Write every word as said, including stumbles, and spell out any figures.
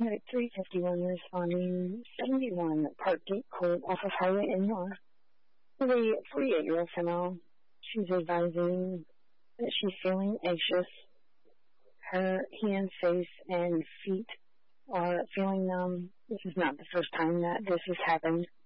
at three fifty-one responding seventy-one Parkgate Court off of Highway N North. With a forty-eight-year-old female, she's advising that she's feeling anxious. Her hands, face, and feet are feeling numb. This is not the first time that this has happened.